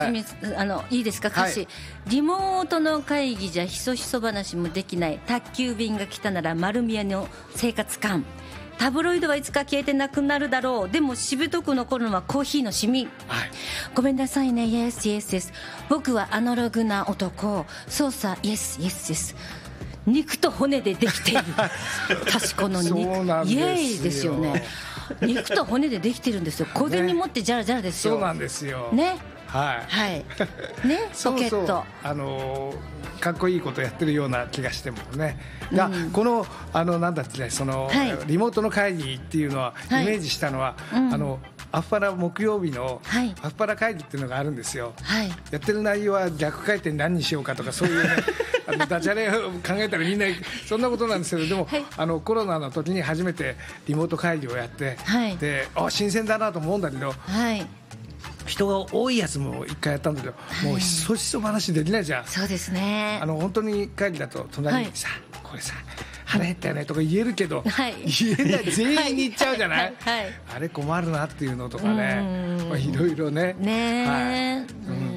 いいですか歌詞、はい、リモートの会議じゃひそひそ話もできない、宅急便が来たなら丸見えの生活感、タブロイドはいつか消えてなくなるだろう、でもしぶとく残るのはコーヒーのシミ、はい、ごめんなさいね、イエスイエスです、僕はアナログな男、操作イエスイエスです、肉と骨でできている確かの肉、イエーイですよね、肉と骨でできてるんですよ、小銭持ってジャラジャラですよ、 そうなんですよね、 はい、 はいね、ポケット、 かっこいいことやってるような気がしてもね、このなんだってね、はい、リモートの会議っていうのはイメージしたのは、アッパラ木曜日のアッパラ会議っていうのがあるんですよ、はい、やってる内容は逆回転何にしようかとかそういうねダジャレを考えたらみんなそんなことなんですけど、でも、はい、コロナの時に初めてリモート会議をやって、はい、で新鮮だなと思うんだけど、はい、人が多いやつも一回やったんだけど、はい、もうひそひそ話できないじゃん。 そうですね、 本当に会議だと隣にさ、これさ腹減ったよねとか言えるけど、はい、言えない、全員に言っちゃうじゃない、はいはい、あれ困るなっていうのとかね、いろいろね、はい、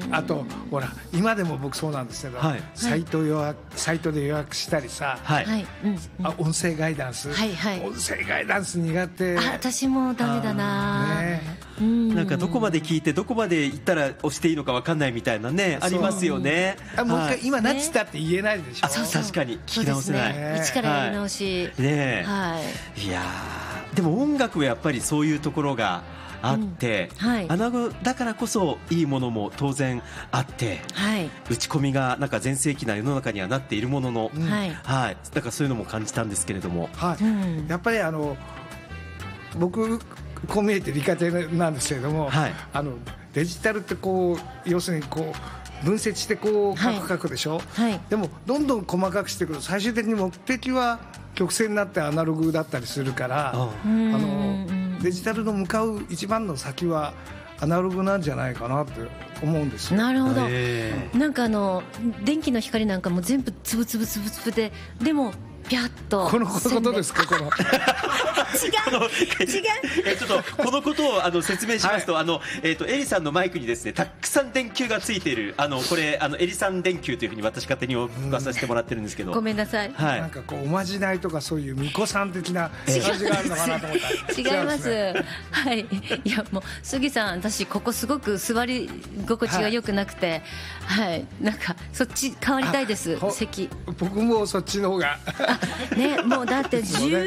あとほら今でも僕そうなんですけど、はい、サイトで予約したりさ、はい、音声ガイダンス、はいはい、音声ガイダンス苦手、 私もダメだな、 なんかどこまで聞いてどこまで行ったら押していいのか分かんないみたいなね、ありますよね。 もう一回今何つったって言えないでしょ。 確かに聞き直せない、 一からやり直し、 いやでも音楽はやっぱりそういうところがあって、アナログだからこそいいものも当然あって、打ち込みがなんか全盛期な世の中にはなっているものの、だからそういうのも感じたんですけれども、 やっぱり僕こう見えて理科的なんですけれども、デジタルってこう要するにこう分析してこう書くでしょ、でもどんどん細かくしていくと最終的に目的は曲線になってアナログだったりするから、デジタルの向かう一番の先はアナログなんじゃないかなって思うんですよ。 なるほど、なんか電気の光なんかも全部つぶつぶつぶつぶで、でもピャッとこのことですか、この違うちょっとこのことを説明しますと、エリさんのマイクにですねたくさん電球がついている、これエリさん電球というふうに私勝手に呼ばさせてもらってるんですけど、 ごめんなさい、 なんかこうおまじないとかそういう巫女さん的な感じがあるのかなと思ったら違います、はい、いやもう杉さん、私ここすごく座り心地が良くなくて、なんかそっち変わりたいです、席。 僕もそっちの方がね、もうだって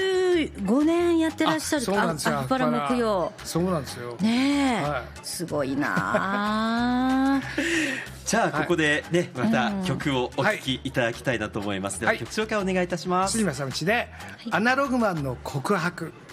15年やってらっしゃる、アッパラ木曜、 そうなんですよね、すごいなじゃあここでね、また曲をお聴きいただきたいなと思います。では曲紹介お願いいたします。 杉村さんちでアナログマンの告白。